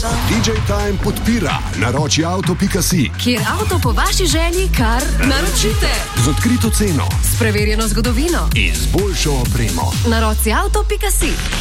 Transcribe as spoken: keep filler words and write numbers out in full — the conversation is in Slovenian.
D J Time podpira naroči avto pika si, kjer avto po vaši želji kar naročite. Z odkrito ceno, s preverjeno zgodovino in z boljšo opremo. naroči avto pika si.